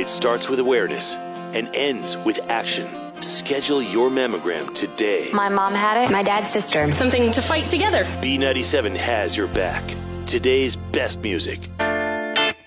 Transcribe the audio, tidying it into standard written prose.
It starts with awareness and ends with action. Schedule your mammogram today. My mom had it, my dad's sister. Something to fight together. B97 has your back. Today's best music.